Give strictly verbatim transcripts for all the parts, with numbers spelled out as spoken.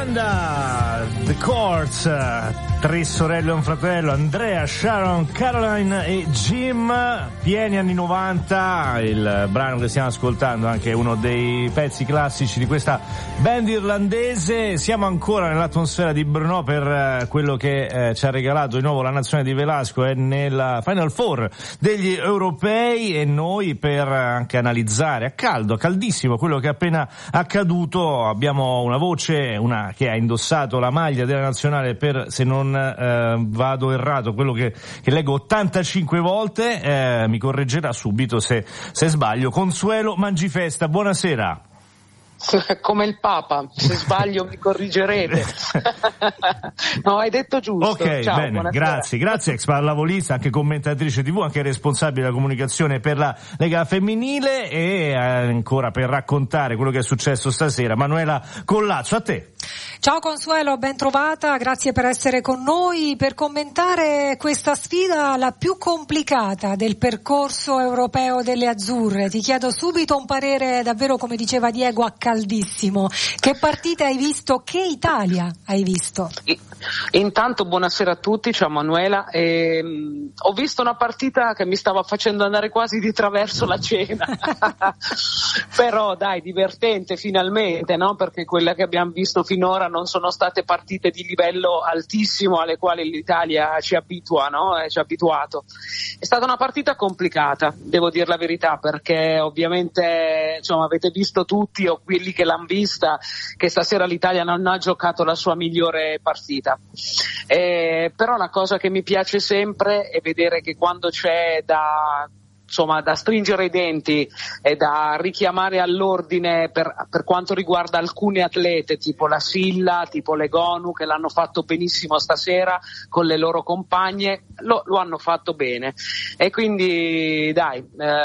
banda The Courts, tre sorelle e un fratello, Andrea, Sharon, Caroline e Jim, pieni anni novanta. Il brano che stiamo ascoltando è anche uno dei pezzi classici di questa band irlandese. Siamo ancora nell'atmosfera di Brno per quello che eh, ci ha regalato di nuovo la nazione di Velasco e nella Final Four degli europei, e noi per anche analizzare a caldo, a caldissimo quello che è appena accaduto abbiamo una voce, una che ha indossato la maglia della nazionale per, se non eh, vado errato, quello che, che leggo ottantacinque volte, eh, mi correggerà subito se, se sbaglio. Consuelo Mangifesta, buonasera. Come il Papa, se sbaglio mi corrigerete. No, hai detto giusto. Ok, ciao, bene, buonasera. grazie, grazie, ex pallavolista, anche commentatrice tivù, anche responsabile della comunicazione per la Lega Femminile, e eh, ancora per raccontare quello che è successo stasera, Manuela Collazzo, a te. Ciao Consuelo, ben trovata, grazie per essere con noi per commentare questa sfida, la più complicata del percorso europeo delle azzurre. Ti chiedo subito un parere davvero, come diceva Diego, a caldissimo. Che partita hai visto? Che Italia hai visto? Intanto buonasera a tutti, ciao Manuela. E, um, ho visto una partita che mi stava facendo andare quasi di traverso la cena. Però dai, divertente finalmente, no? Perché quella che abbiamo visto finora non sono state partite di livello altissimo alle quali l'Italia ci abitua, no? Eh, ci ha abituato. È stata una partita complicata, devo dire la verità, perché ovviamente, insomma, avete visto tutti, o quelli che l'hanno vista, che stasera l'Italia non ha giocato la sua migliore partita. Eh, però la cosa che mi piace sempre è vedere che quando c'è da insomma da stringere i denti e da richiamare all'ordine per, per quanto riguarda alcune atlete tipo la Silla, tipo le Gonu, che l'hanno fatto benissimo stasera con le loro compagne, lo, lo hanno fatto bene, e quindi dai,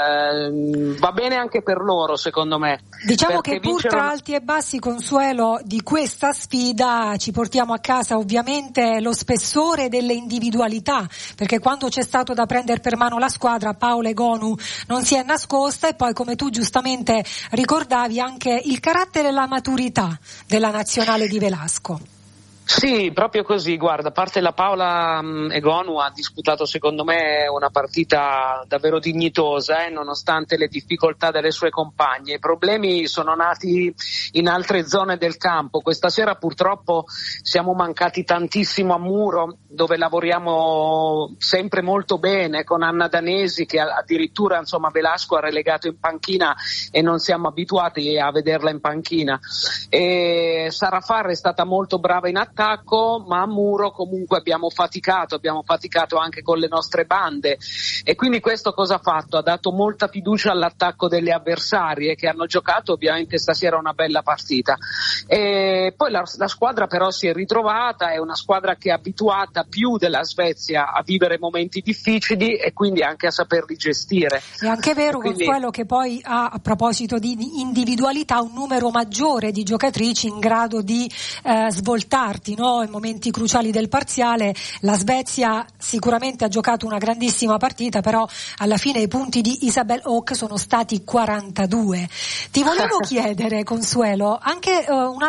eh, va bene anche per loro, secondo me. Diciamo che pur vincere... tra alti e bassi, Consuelo, di questa sfida ci portiamo a casa ovviamente lo spessore delle individualità, perché quando c'è stato da prendere per mano la squadra, Paola e Gonu non si è nascosta, e poi, come tu giustamente ricordavi, anche il carattere e la maturità della nazionale di Velasco. Sì, proprio così, guarda, a parte la Paola mh, Egonu ha disputato secondo me una partita davvero dignitosa, eh, nonostante le difficoltà delle sue compagne. I problemi sono nati in altre zone del campo. Questa sera purtroppo siamo mancati tantissimo a Muro, dove lavoriamo sempre molto bene con Anna Danesi, che addirittura insomma Velasco ha relegato in panchina e non siamo abituati a vederla in panchina. E Sara Farre è stata molto brava in attacco, ma a Muro comunque abbiamo faticato, abbiamo faticato anche con le nostre bande, e quindi questo cosa ha fatto? Ha dato molta fiducia all'attacco delle avversarie, che hanno giocato ovviamente stasera una bella partita. E poi la, la squadra però si è ritrovata, è una squadra che è abituata più della Svezia a vivere momenti difficili e quindi anche a saperli gestire. È anche vero, quindi... Consuelo, che poi ha, a proposito di individualità, un numero maggiore di giocatrici in grado di eh, svoltarti, no? In momenti cruciali del parziale. La Svezia sicuramente ha giocato una grandissima partita, però alla fine i punti di Isabel Hock sono stati quarantadue. Ti volevo chiedere, Consuelo, anche uh, una